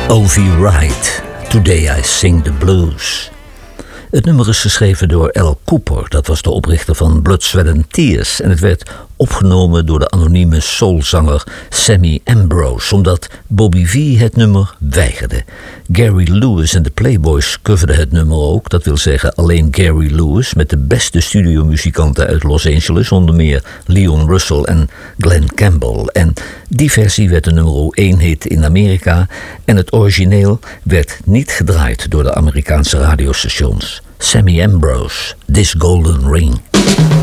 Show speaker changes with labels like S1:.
S1: O.V. Wright, Today I Sing the Blues. Het nummer is geschreven door Al Kooper, dat was de oprichter van Blood, Sweat and Tears. En het werd opgenomen door de anonieme soulzanger Sammy Ambrose, omdat Bobby V het nummer weigerde. Gary Lewis en de Playboys coverden het nummer ook, dat wil zeggen alleen Gary Lewis, met de beste studiomuzikanten uit Los Angeles, onder meer Leon Russell en Glenn Campbell. En die versie werd de nummer 1 hit in Amerika en het origineel werd niet gedraaid door de Amerikaanse radiostations. Sammy Ambrose, This Golden Ring.